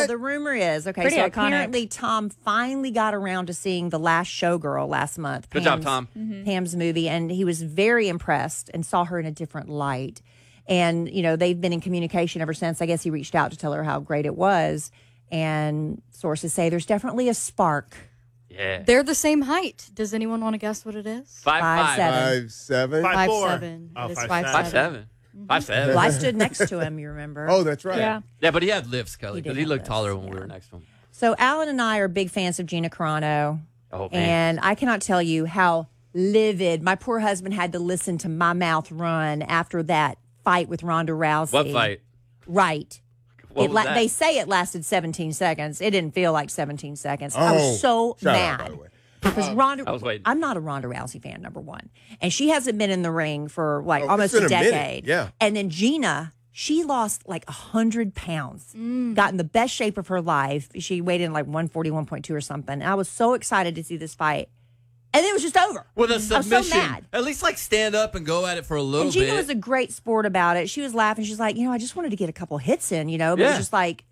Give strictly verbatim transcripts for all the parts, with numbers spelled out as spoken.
Well, the rumor is, okay, Pretty so iconic. apparently Tom finally got around to seeing The Last Showgirl last month. Good Pam's, job, Tom. Mm-hmm. Pam's movie, and he was very impressed and saw her in a different light. And, you know, they've been in communication ever since. I guess he reached out to tell her how great it was. And sources say there's definitely a spark. Yeah. They're the same height. Does anyone want to guess what it is? Five, Five, five. seven. Five, seven. Five, Five four. seven. Oh, It is five, five, seven. Five, seven. Five, seven. Well, I stood next to him, you remember. Oh, that's right. Yeah. Yeah, but he had lifts, Kelly, He did because he have looked lifts, taller when we yeah. were next to him. So Alan and I are big fans of Gina Carano. Oh, man. And I cannot tell you how livid my poor husband had to listen to my mouth run after that fight with Ronda Rousey. What fight? Right. What It was la- that? They say it lasted seventeen seconds. It didn't feel like seventeen seconds. I was so shout out, by mad. the way. Because Ronda, I was waiting. I'm not a Ronda Rousey fan, number one. And she hasn't been in the ring for like Oh, almost it's a been a minute, decade. yeah. And then Gina, she lost like one hundred pounds, got in the best shape of her life. She weighed in like one forty, one point two or something. And I was so excited to see this fight. And then it was just over. With a I was so submission. mad. At least, like, stand up and go at it for a little And Gina bit. was a great sport about it. She was laughing. She's like, you know, I just wanted to get a couple hits in, you know, but it Yeah. was just like,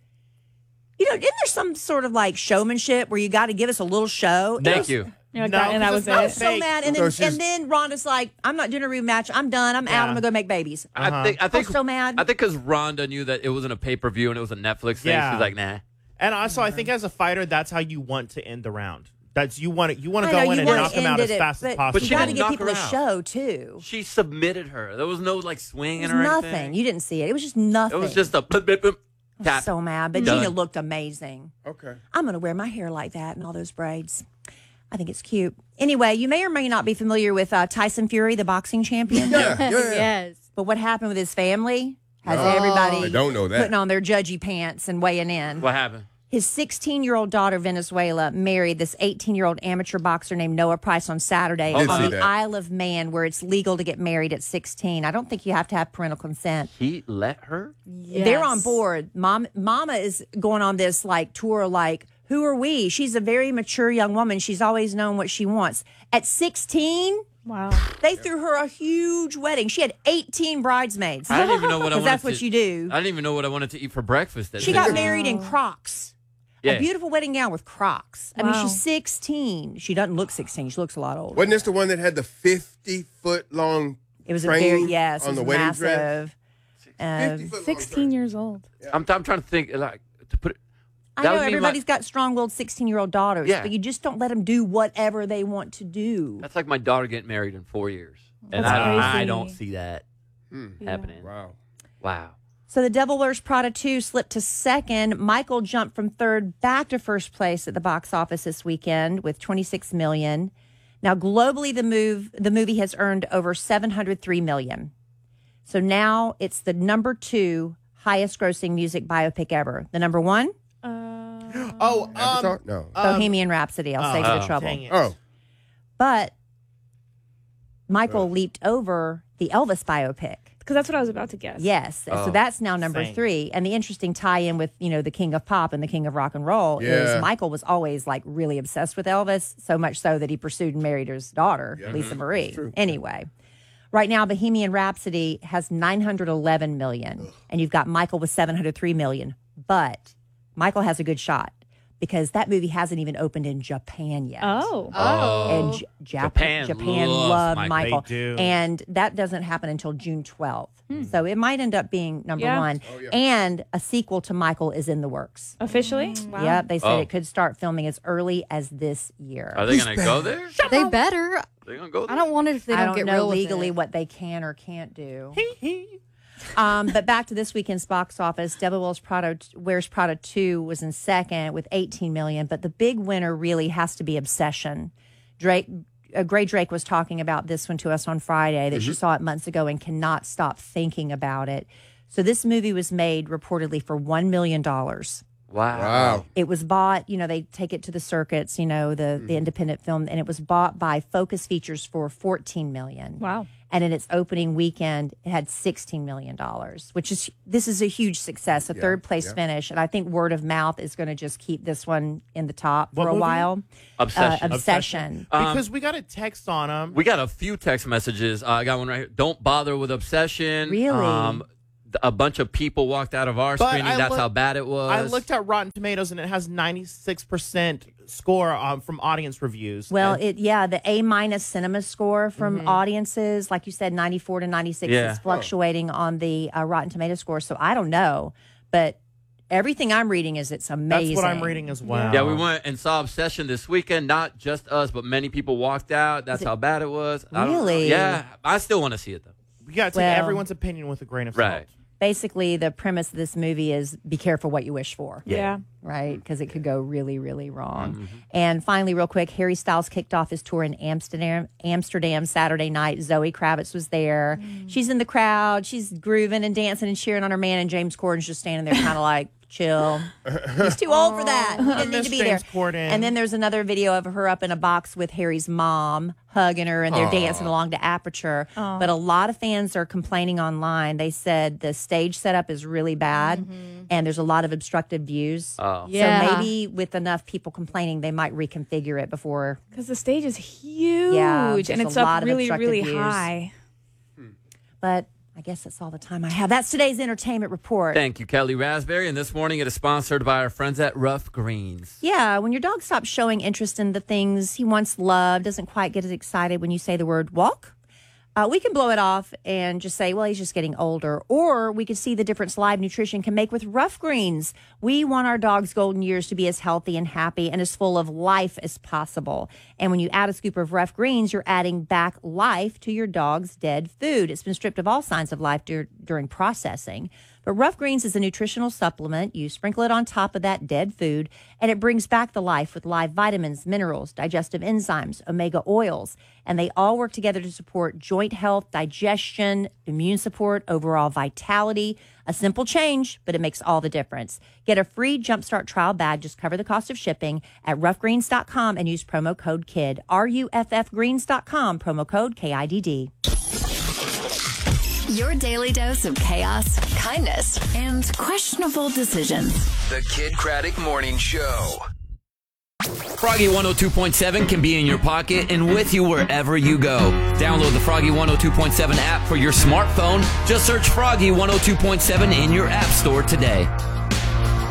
you know, isn't there some sort of like showmanship where you got to give us a little show? It Thank was- you. Yeah, No, and that was because it's I it. was so Fake. mad. And So then, she's- and then Rhonda's like, I'm not doing a rematch. I'm done. I'm out. Yeah. I'm going to go make babies. I think. I think. so mad. I think because Rhonda knew that it wasn't a pay per view and it was a Netflix thing. Yeah. She's like, nah. And also, I think as a fighter, that's how you want to end the round. That's you want to you want I to know, go in you and wanna knock them end out it as at- fast as but possible. But You she got to didn't give knock people her a out. show, too. She submitted her. There was no like swinging It or was anything. nothing. You didn't see it. It was just nothing. It was just a blip, blip, blip, I was tap. so mad. But Done. Gina looked amazing. Okay. I'm going to wear my hair like that and all those braids. I think it's cute. Anyway, you may or may not be familiar with uh, Tyson Fury, the boxing champion. Yeah, yeah. Yes. But what happened with his family has No, everybody I don't know that. putting on their judgy pants and weighing in. What happened? His sixteen-year-old daughter, Venezuela, married this eighteen-year-old amateur boxer named Noah Price on Saturday Did on see the that. Isle of Man, where it's legal to get married at sixteen. I don't think you have to have parental consent. He let her? They're on board. Mom, Mama is going on this like tour, like, who are we? She's a very mature young woman. She's always known what she wants. At sixteen, Wow. they threw her a huge wedding. She had eighteen bridesmaids. I didn't even know what I 'Cause wanted that's to what you do. I didn't even know what I wanted to eat for breakfast. That She day. got married in Crocs. Yeah. A beautiful wedding gown with Crocs. I mean, Wow. she's sixteen. She doesn't look sixteen. She looks a lot older. Wasn't this the one that had the fifty foot long It was a train very, yes, it on was the wedding dress? massive. Um, fifty foot long Sixteen dress. years old. I'm, I'm trying to think, like, to put it. I That know would be my- everybody's got strong-willed sixteen-year-old daughters, Yeah. but you just don't let them do whatever they want to do. That's like my daughter getting married in four years. And That's I, I crazy. don't see that Hmm. happening. Wow. Wow. So The Devil Wears Prada two slipped to second. Michael jumped from third back to first place at the box office this weekend with twenty-six million dollars. Now, globally, the move the movie has earned over seven hundred three million dollars. So now it's the number two highest grossing music biopic ever. The number one, Oh, um, Avatar? No. Bohemian Rhapsody. I'll save you the oh, trouble. dang it. Oh. But Michael leaped over the Elvis biopic. Because that's what I was about to guess. Yes. Oh. So that's now number Same. three. And the interesting tie-in with, you know, the king of pop and the king of rock and roll Yeah. is Michael was always like really obsessed with Elvis, so much so that he pursued and married his daughter, Lisa Marie. Anyway, right now Bohemian Rhapsody has nine hundred eleven million and you've got Michael with seven hundred three million. But Michael has a good shot because that movie hasn't even opened in Japan yet. Oh. And J- Jap- Japan Japan, loves loved Michael. Michael. They do. And that doesn't happen until June twelfth. So it might end up being number Yeah. one. And a sequel to Michael is in the works. Officially? Wow. Yep. They said Oh. it could start filming as early as this year. Are they going to go there? They better. They going to go there? I don't want it if they I don't, don't get know real with legally it. what they can or can't do. um, but back to this weekend's box office, Devil Wears Prada, Wears Prada two was in second with eighteen million, but the big winner really has to be Obsession. Drake, uh, Gray Drake was talking about this one to us on Friday that she saw it months ago and cannot stop thinking about it. So this movie was made reportedly for one million dollars. Wow. Wow. It was bought, you know, they take it to the circuits, you know, the, the independent film, and it was bought by Focus Features for fourteen million dollars. Wow. And in its opening weekend, it had sixteen million dollars, which is, this is a huge success, a third place yeah. finish. And I think word of mouth is going to just keep this one in the top What for a movie? while. Obsession. Uh, Obsession. Because we got a text on them. We got a few text messages. Uh, I got one right here. Don't bother with Obsession. Really? Um, a bunch of people walked out of our But screening. I That's look- how bad it was. I looked at Rotten Tomatoes and it has ninety-six percent score um, from audience reviews. Well, And- it yeah, the A minus cinema score from Mm-hmm. audiences, like you said, ninety-four to ninety-six Yeah. is fluctuating on the uh, Rotten Tomato score. So I don't know, but everything I'm reading is it's amazing. that's what I'm reading as well. Yeah, we went and saw Obsession this weekend. Not just us, but many people walked out. That's how bad it was. I don't know. Really? Yeah, I still want to see it though. We got to take Well- everyone's opinion with a grain of salt. Right. Basically, the premise of this movie is be careful what you wish for. Yeah. Right? Because it could go really, really wrong. Mm-hmm. And finally, real quick, Harry Styles kicked off his tour in Amsterdam, Amsterdam Saturday night. Zoe Kravitz was there. Mm. She's in the crowd. She's grooving and dancing and cheering on her man, and James Corden's just standing there kind of like, chill. He's too old for that. He doesn't need miss to be James there. Corden. And then there's another video of her up in a box with Harry's mom hugging her, and they're dancing along to Aperture. But a lot of fans are complaining online. They said the stage setup is really bad, and there's a lot of obstructed views. Oh. Yeah. So maybe with enough people complaining, they might reconfigure it before. Because the stage is huge Yeah, and there's it's a up lot of really, obstructed really views. high. But I guess that's all the time I have. That's today's entertainment report. Thank you, Kelly Raspberry. And this morning it is sponsored by our friends at Rough Greens. Yeah, when your dog stops showing interest in the things he once loved, doesn't quite get as excited when you say the word walk, uh, we can blow it off and just say, well, he's just getting older. Or we could see the difference Live Nutrition can make with Rough Greens. We want our dog's golden years to be as healthy and happy and as full of life as possible. And when you add a scoop of Rough Greens, you're adding back life to your dog's dead food. It's been stripped of all signs of life dur- during processing. But Rough Greens is a nutritional supplement. You sprinkle it on top of that dead food, and it brings back the life with live vitamins, minerals, digestive enzymes, omega oils. And they all work together to support joint health, digestion, immune support, overall vitality. A simple change, but it makes all the difference. Get a free Jumpstart trial bag. Just cover the cost of shipping at rough greens dot com and use promo code KID. R U F F greens dot com, promo code K I D D. Your daily dose of chaos, kindness, and questionable decisions. The Kid Craddock Morning Show. Froggy one oh two point seven can be in your pocket and with you wherever you go. Download the Froggy one oh two point seven app for your smartphone. Just search Froggy one oh two point seven in your app store today.